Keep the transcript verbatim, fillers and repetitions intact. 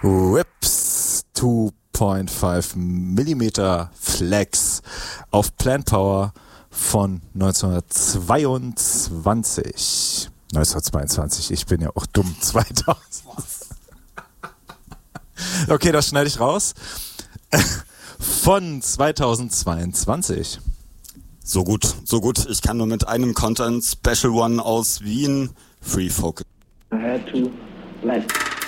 Rips zwei Komma fünf Millimeter Flex auf Plant Power von neunzehnhundertzweiundzwanzig. neunzehnhundertzweiundzwanzig, ich bin ja auch dumm. zweitausend. Okay, das schneide ich raus. Von zweitausendzweiundzwanzig. So gut, so gut. Ich kann nur mit einem Content Special One aus Wien Free Focus. I had to left.